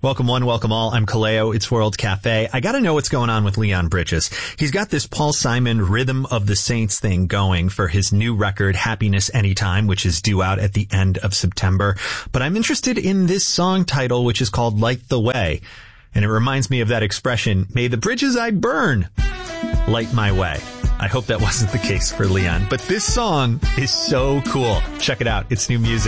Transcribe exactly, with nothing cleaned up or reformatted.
Welcome one, welcome all. I'm Kaleo. It's World Cafe. I gotta know what's going on with Leon Bridges. He's got this Paul Simon Rhythm of the Saints thing going for his new record, Happiness Anytime, which is due out at the end of September. But I'm interested in this song title, which is called Light the Way. And it reminds me of that expression, may the bridges I burn light my way. I hope that wasn't the case for Leon. But this song is so cool. Check it out. It's new music.